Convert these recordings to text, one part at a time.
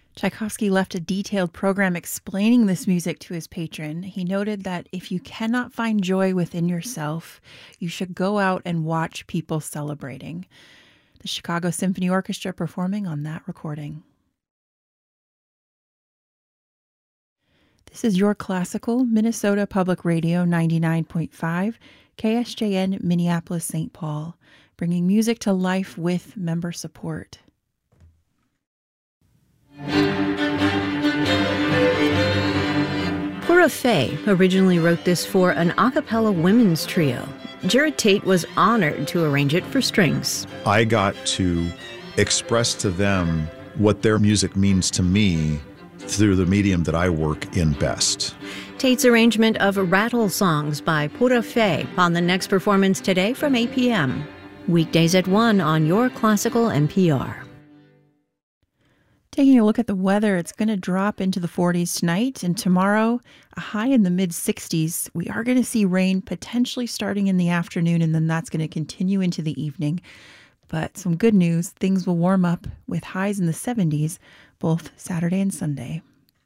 Tchaikovsky left a detailed program explaining this music to his patron. He noted that if you cannot find joy within yourself, you should go out and watch people celebrating. The Chicago Symphony Orchestra performing on that recording. This is Your Classical, Minnesota Public Radio 99.5, KSJN Minneapolis, St. Paul, bringing music to life with member support. Pura Fé originally wrote this for an a cappella women's trio. Jared Tate was honored to arrange it for strings. I got to express to them what their music means to me through the medium that I work in best. Tate's arrangement of Rattle Songs by Pura Fé on the next performance today from 8 p.m. Weekdays at 1 on Your Classical NPR. Taking a look at the weather, it's going to drop into the 40s tonight, and tomorrow a high in the mid-60s. We are going to see rain potentially starting in the afternoon, and then that's going to continue into the evening. But some good news, things will warm up with highs in the 70s both Saturday and Sunday.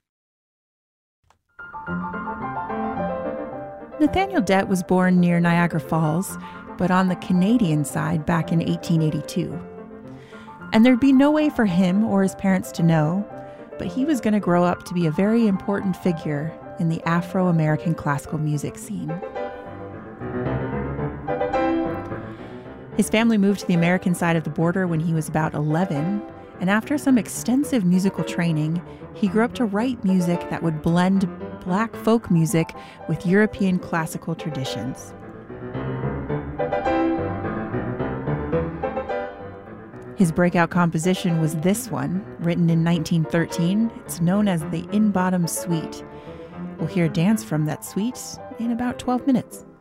Nathaniel Dett was born near Niagara Falls, but on the Canadian side back in 1882. And there'd be no way for him or his parents to know, but he was going to grow up to be a very important figure in the Afro-American classical music scene. His family moved to the American side of the border when he was about 11, and after some extensive musical training, he grew up to write music that would blend Black folk music with European classical traditions. His breakout composition was this one, written in 1913. It's known as the In Bottom Suite. We'll hear a dance from that suite in about 12 minutes.